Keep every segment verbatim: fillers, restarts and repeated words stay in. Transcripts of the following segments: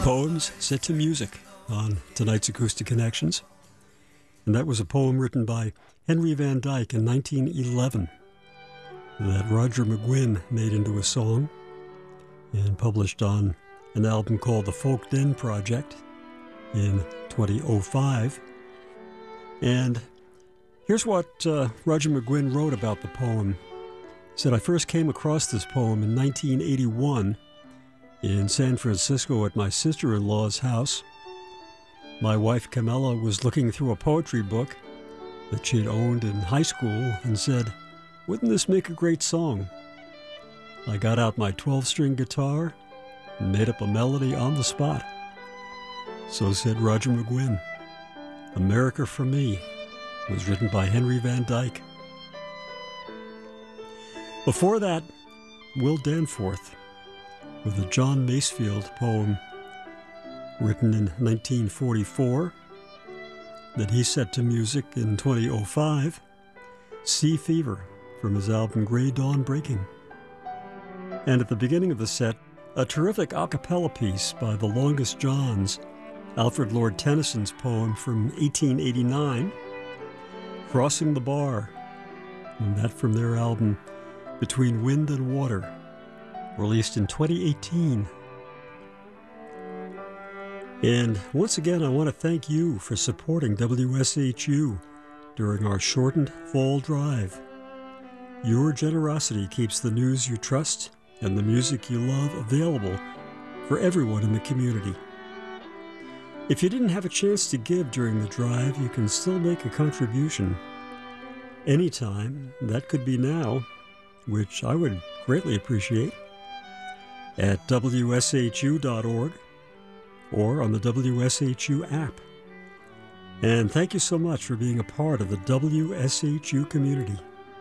Poems set to music on tonight's Acoustic Connections. And that was a poem written by Henry Van Dyke in nineteen eleven that Roger McGuinn made into a song and published on an album called The Folk Den Project in twenty oh five. And here's what uh, Roger McGuinn wrote about the poem. He said, "I first came across this poem in nineteen eighty-one in San Francisco at my sister-in-law's house. My wife Camilla was looking through a poetry book that she'd owned in high school and said, 'Wouldn't this make a great song?' I got out my twelve-string guitar and made up a melody on the spot." So said Roger McGuinn. America for Me was written by Henry Van Dyke. Before that, Will Danforth with a John Masefield poem written in nineteen forty-four that he set to music in twenty oh five, Sea Fever, from his album Grey Dawn Breaking. And at the beginning of the set, a terrific a cappella piece by the Longest Johns, Alfred Lord Tennyson's poem from eighteen eighty-nine, Crossing the Bar, and that from their album Between Wind and Water, released in twenty eighteen. And once again, I want to thank you for supporting W S H U during our shortened fall drive. Your generosity keeps the news you trust and the music you love available for everyone in the community. If you didn't have a chance to give during the drive, you can still make a contribution anytime. That could be now, which I would greatly appreciate, at W S H U dot org or on the W S H U app. And thank you so much for being a part of the W S H U community.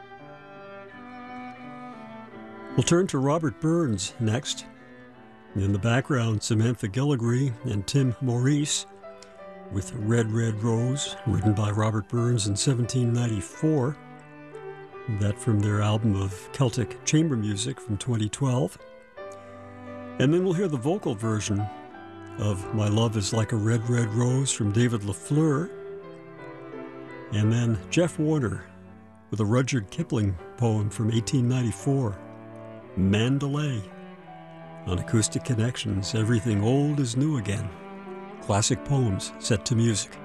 We'll turn to Robert Burns next. In the background, Samantha Gilligree and Tim Maurice with Red Red Rose, written by Robert Burns in seventeen ninety-four. That from their album of Celtic chamber music from twenty twelve. And then we'll hear the vocal version of My Love is Like a Red Red Rose from David LaFleur. And then Jeff Warner with a Rudyard Kipling poem from eighteen ninety-four, Mandalay. On Acoustic Connections, everything old is new again. Classic poems set to music.